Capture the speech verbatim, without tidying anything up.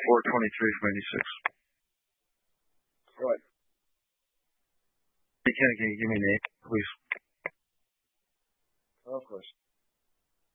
four twenty-three from eighty-six. Right. Hey, Ken, can you give me a name, please?